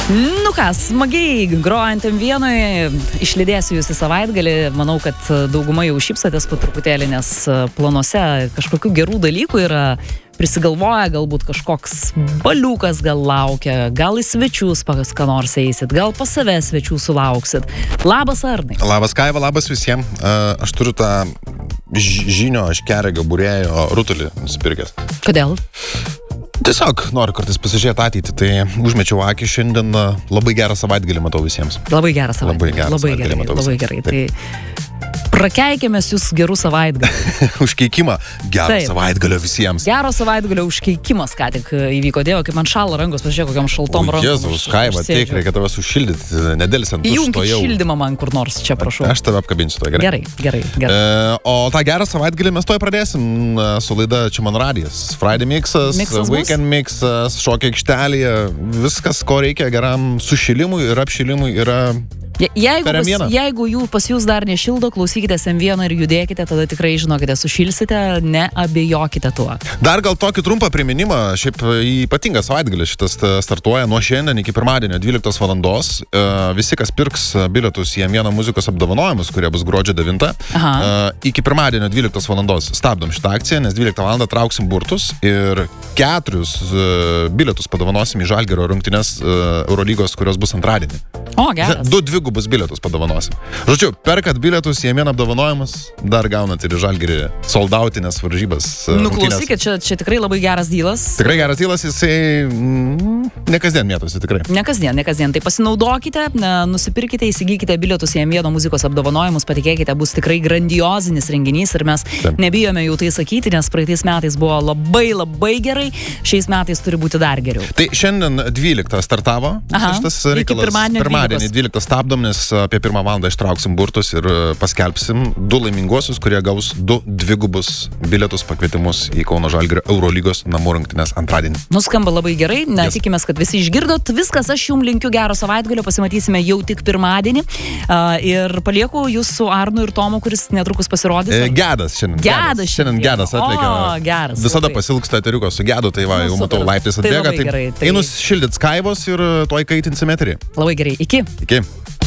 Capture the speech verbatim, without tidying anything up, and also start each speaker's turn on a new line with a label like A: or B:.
A: Nu ką, smagiai grojant em vienoje, išlydėsiu jūs į savaitgalį, manau, kad dauguma jau šypsatės po truputėlį, nes planuose kažkokių gerų dalykų yra prisigalvoja, galbūt kažkoks baliukas gal laukia, gal į svečius pas ką nors eisit, gal pas save svečių sulauksit. Labas, Arnai.
B: Labas, Kaiva, labas visiems. Aš turiu tą žynio aškeregio būrėjo rutulį nusipirkęs.
A: Kodėl?
B: Tiesiog noriu kartais pasižiūrėti ateitį, tai užmečiau akį šiandien, labai gerą savaitgalį matau visiems.
A: Labai gerą savaitgalį.
B: Labai gerą
A: labai
B: savaitgalį
A: gerai,
B: matau
A: labai
B: visiems.
A: gerai. Tai prakeikėmės jūs gerų savaitgalį.
B: Užkeikimą. Gero
A: Taip.
B: savaitgalio visiems.
A: Gero savaitgalio užkeikimas ką tik įvyko. Dievo, kaip man šala rankos, pažiūrėk, kokiam šaltom
B: O,
A: rankom.
B: Jėzus, Kaiva, tik reikia tave sušildyti, nedėlsiant.
A: Įjunkit šildymą man kur nors čia, prašau.
B: Aš tave apkabinsiu, to gerai.
A: Gerai, gerai, gerai.
B: E, o tą gerą savaitgalį mes toj pradėsim e, su laida Čia mano radijas. Friday mixas,
A: Mixas
B: weekend mixas, šokio aikštelėje, viskas, ko reikia geram sušilimui ir apšilimui yra...
A: Je, jeigu,
B: per
A: pas,
B: M vieną.
A: jeigu jų pas jūs dar nešildo, klausykitės em vieną ir judėkite, tada tikrai žinokite, sušilsite, neabejokite tuo.
B: Dar gal tokį trumpą priminimą, šiaip ypatingas savaitgalis šitas startuoja nuo šiandien iki pirmadienio dvyliktos valandos. E, visi, kas pirks bilietus į em vieną muzikos apdovanojimus, kurie bus gruodžio devintą, e, iki pirmadienio dvyliktos valandos stabdom šitą akciją, nes dvyliktą valandą trauksim burtus ir keturius e, bilietus padovanosim į Žalgirio rungtynes e, Eurolygos, kurios bus antradienį.
A: O, geras.
B: Du dvigubus bilietus padovanosim. Žodžiu, perkat bilietus į em vieną apdovanojimus, dar gaunat ir į Žalgirį soldautinės varžybas.
A: Nu, klausykit, čia, čia tikrai labai geras dylas.
B: Tikrai geras dylas, jisai mm, ne kasdien mėtosi, tikrai.
A: Ne kasdien, ne kasdien. Tai pasinaudokite, nusipirkite, įsigykite bilietus į em vieną muzikos apdovanojimus, patikėkite, bus tikrai grandiozinis renginys ir mes Taip. nebijome jau tai sakyti, nes praeitais metais buvo labai labai gerai, šiais metais turi būti dar geriau.
B: Tai šiandien dvyliktą startavo
A: Aha,
B: šitas reikalas.
A: pirmadienio
B: Pirmadienį dvyliktą stabdom, nes apie pirmą valandą ištrauksim burtus ir paskelbsim du laiminguosius, kurie gaus du dvigubus bilietus pakvietimus į Kauno Žalgirio Eurolygos namų rungtynes antradienį.
A: Nuskamba labai gerai, na,
B: Yes.
A: tikimės, kad visi išgirdot. Viskas, aš jums linkiu gero savaitgalio, pasimatysime jau tik pirmadienį. Uh, ir palieku jūs su Arnu ir Tomu, kuris netrukus pasirodys.
B: E, gedas šiandien.
A: Gedas
B: Šiandien gedas atlieka.
A: O, geras.
B: Visada
A: labai.
B: pasilgsta eteriuko su gedu, tai va,
A: Nu,
B: jau matau
A: super.
B: laiptais
A: Tai
B: atbėga.
A: labai gerai, tai-
B: Einu šildyt Skaivos ir toj kaitinsim eterį.
A: Labai gerai. Iki.
B: Iki.